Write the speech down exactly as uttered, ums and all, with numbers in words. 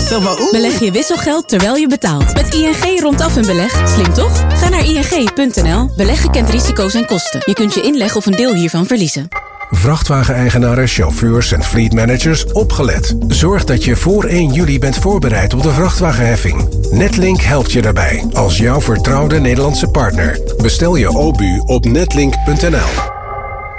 Zeg maar, oeh. Beleg je wisselgeld terwijl je betaalt. Met I N G rondaf een beleg. Slim toch? Ga naar I N G punt N L. Beleggen kent risico's en kosten. Je kunt je inleg of een deel hiervan verliezen. Vrachtwageneigenaren, chauffeurs en fleetmanagers, opgelet. Zorg dat je voor één juli bent voorbereid op de vrachtwagenheffing. Netlink helpt je daarbij, als jouw vertrouwde Nederlandse partner. Bestel je O B U op netlink punt N L.